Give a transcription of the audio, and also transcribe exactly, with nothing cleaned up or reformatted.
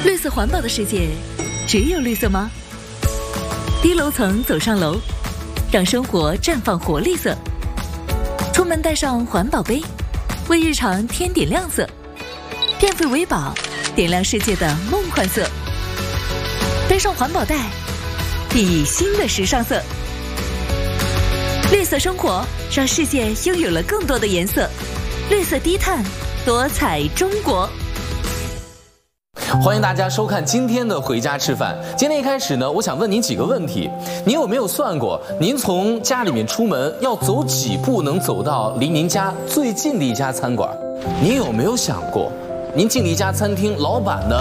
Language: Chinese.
绿色环保的世界，只有绿色吗？低楼层走上楼，让生活绽放活力色。出门带上环保杯，为日常添点亮色。变废为宝，点亮世界的梦幻色。背上环保袋，熠熠新的时尚色。绿色生活，让世界拥有了更多的颜色。绿色低碳，多彩中国。 欢迎大家收看今天的《回家吃饭》。今天一开始呢，我想问您几个问题。您有没有算过，您从家里面出门要走几步能走到离您家最近的一家餐馆？您有没有想过，您进了一家餐厅，老板呢